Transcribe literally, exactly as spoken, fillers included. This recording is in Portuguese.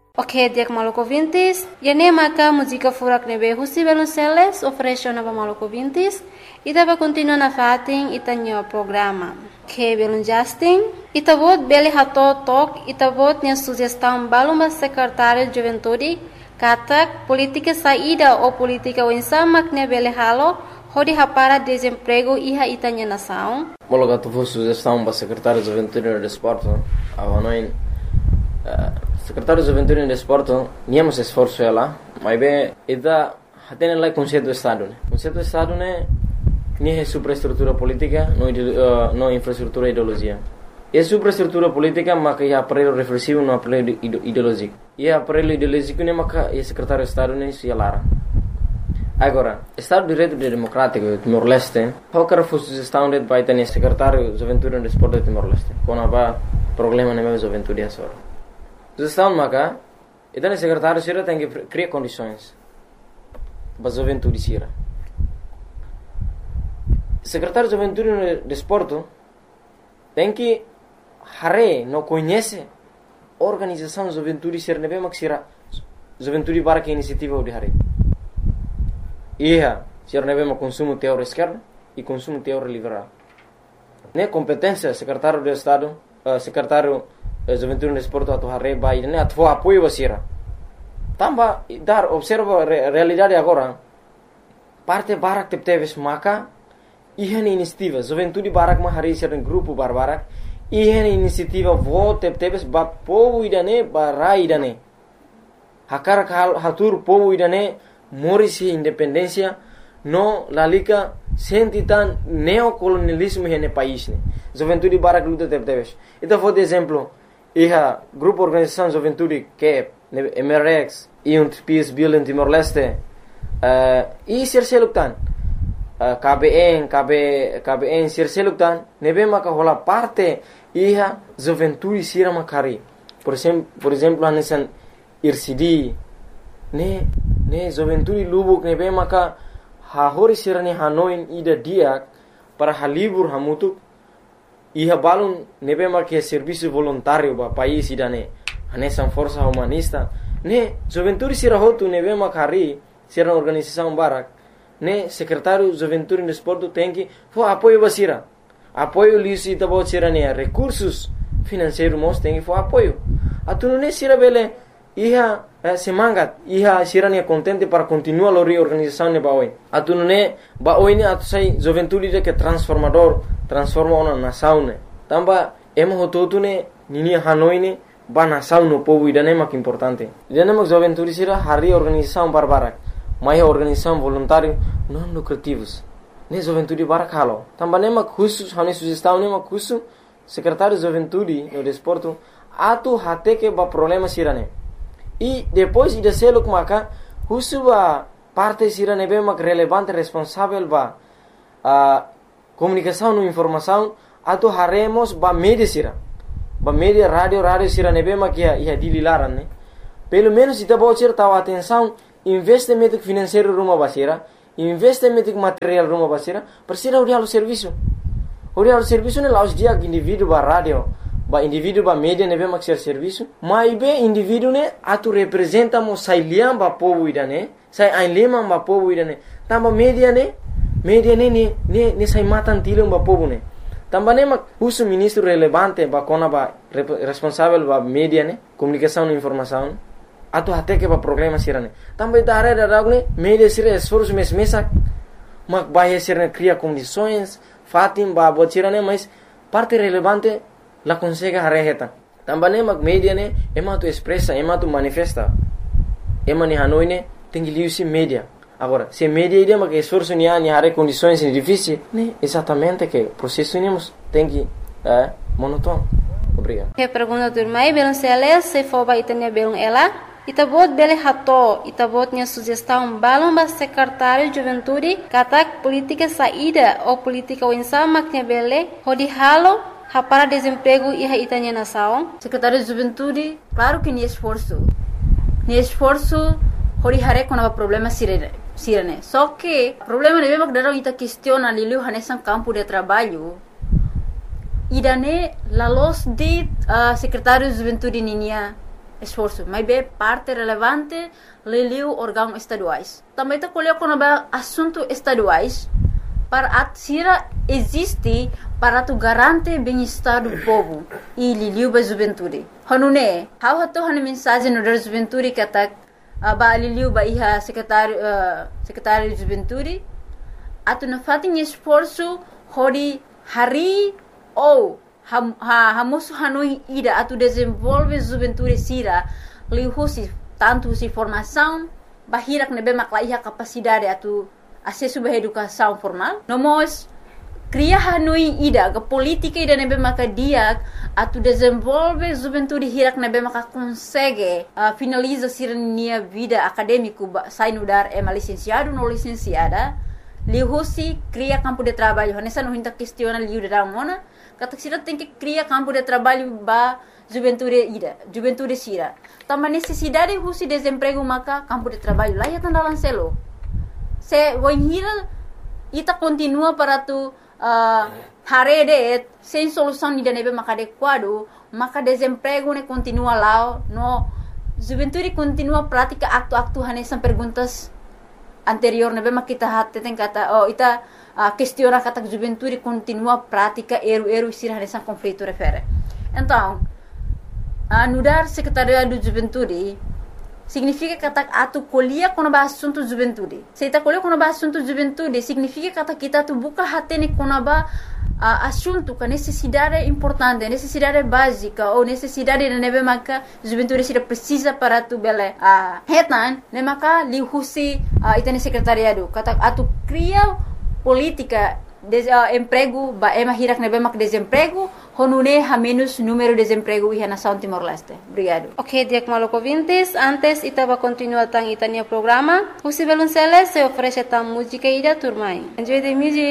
Ok, dia Maluco Vintes. E nem maca música furak nebe Husi Belunceles oferece nova Maluco Vintes. E dava continua na fatin e tanho programa. Que Belun Justin. E tabot beli hato tok e tabot nia sugestão baluma secretário de juventude. Katak política saída ou política wensamak ne beli halo. Hodi hapara desemprego iha itanya nação. Mologa tu sugestão para secretário de juventude e desporto. Avanoin secretário de juventude e desporto, niamos esforço ela, mas bem, ida tem lá conceito do estado, né? Conceito do estado né, nem é superestrutura política, não uh, não infraestrutura e ideologia. É superestrutura política, mas que é aparelho reflexivo, não aparelho ideológico. E é aparelho ideológico né, mas que é secretário de estado né, se alara. Agora, Estado de Direito Democrático de Timor-Leste, qualquer sugestão de vai ter secretário de juventude e desporto de Timor-Leste, quando há problema na minha juventude é só. Sugestão maca, então o secretário Sira tem que criar condições para a juventude Sira. O secretário de juventude e desporto tem que hare não conhece a organização de juventude Sira nebe mak Sira juventude para que iniciativa de hare. Ia Sira nebe mak consumo teórico esquerdo e consumo teórico liberal. Ne competência secretário de Estado, uh, secretário juventude e desporto atau hare bai ne atvo apoio basira. Tamba dar observa re, realidade agora. Parte barak tepteves maka ihan inisiativa juventude barak ma hari ser grupo barbarak ihan inisiativa vo tepteves ba povo idane barai idane. Hakar hal hatur povo idane morisi independência no lalika sentitan neocolonialismo hene país ne. Juventude barak luta tepteves. Ita for de exemplo Iha grupo organização juventude que é M R X e um Peace Bill em Timor-Leste uh, e serseluktan uh, K B N K B K B N serseluktan nebe maka hola parte iha juventude sira makari por exemplo por exemplo anesan I R C D ne ne juventude lubuk nebe maka ha hori sira ni hanoin ida dia para halibur hamutuk Iha balun nebe marque serviço voluntário ba país idane anesan força humanista ne juventude sira hotu nebe makari sira organização barak ne secretário juventude e desporto tem que fo apoio basira apoio lisi tabo sira ne recursos financeiros mos tem que fo apoio atu ne sira bele iha eh, semangat iha sira ne contente para continuar a reorganização ne baoi atu ne baoi ne atu sai juventude de que transformador transforma uma nação ne tamba emo hototu ne nini hanoi ne ba nação no povo idane mak importante idane mak juventude sira hari organização barbarak mai organização voluntário não lucrativos ne juventude barak halo tamba ne mak khusus hani sugestão ne mak khusus secretário de juventude no desporto atu hate que ba problema sira ne e depois ida seluk maka khusus ba parte sira ne be mak relevante responsável ba a comunicação e informação atau haremos ba media sira ba media rádio rádio sira nebe makia ia dililaran ne pelo menos ita bocir tahu atenção investimento financeiro rumah basira investimento material rumah basira persira urialo serviço urialo serviço ne laos dia indivíduo ba rádio ba indivíduo ba media nebe maksir serviço mai be indivíduo ne atu representa mo sai liam ba povo idane sai ai lema ba povo idane tamba media ne media ne ne ne ne sai matan tilum ba povo ne tamba ne mak usu ministro relevante ba kona ba responsável ba media ne comunicação e informação atu até que ba problema sirane tamba itare da ragne media sira esforço mes mesak mak ba sirane cria condições fatim ba botirane mas parte relevante la consegue hareheta tamba ne mak media ne ema tu expressa ema tu manifesta ema ni hanoi ne tengi liusi media. Agora, se media ideia que esforço ni ani hare condições difíceis, né? Exatamente que o processo nemos tem que é monótono. Obrigado. Que pergunta do irmão, belum seles se for ba itanya belum ela, itabot bele hato, itabot nya sugestão balum ba secretário de juventude, katak política saída ou política winsama nya bele, hodi halo para desemprego e itanya nação. Secretário de juventude, claro que ni esforço. Ni esforço hori hare quando problema sirene. Sirene. Só que o problema é que darão ita questiona lilu hanesan campo de trabalho. E dane la los de uh, secretário de juventude ninia esforço, mas é parte relevante liliu órgãos estaduais. Também está colhendo quando é assunto estaduais para a sira existe para tu garante bem-estar do povo e liliu ba juventude. Hanune, how hato han mensagem no da juventude que atak ba liliu ba iha secretário uh, secretário de juventude atu na fatin esforço hori hari ou ha ha hamusu hanui ida atu desenvolve juventude sira liu husi tanto si formação bahirak nebe makla iha capacidade atu acesso à educação formal. Nomos cria hanui ida ke política ida nebe maka dia atu desenvolve juventude hirak nebe maka consegue uh, finaliza sirnia vida acadêmico sai no dar é licenciado no licenciada lihusi cria campo de trabalho nessa não hinta questiona liu da mona kata sira tem que cria campo de trabalho ba juventude ida juventude sira também necessidade husi desemprego maka campo de trabalho lá ya tandalan selo se voinhira ita continua para tu uh, harede sem solução de nebe maka adequado maka desemprego ne continua lá no juventude continua prática acto-acto hanesan perguntas anterior nebe maka kita hatte tem kata oh ita uh, questiona kata juventude continua prática eru-eru sir hanesan conflito refere então uh, nudar secretariado de juventude significa que atu colhia quando ba assunto juventude. Se ta colhia quando ba assunto juventude, significa que kita tu buka hatene quando ba uh, assunto que necessidade importante, necessidade básica ou necessidade de nebe maka juventude se precisa para tu bele. Ah, uh, hetan, ne maka li husi uh, itane secretariado. Kata atu cria política de uh, emprego ba ema hirak nebe mak desemprego honune ha menos número de desemprego e nação Timor-Leste. Obrigado. Ok, Diak Maloko ouvintes, antes itava continuar tang itania programa, o Sibelunceles se oferece tang música ida turmai. Enjoy the music.